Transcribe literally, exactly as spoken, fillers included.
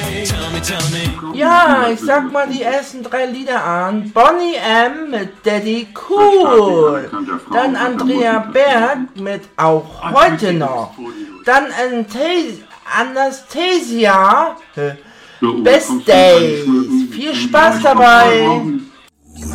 Ja, ich sag mal die ersten drei Lieder an. Boney M. mit Daddy Cool. Dann Andrea Berg mit Auch heute noch. Dann Anastasia, Best Days. Viel Spaß dabei.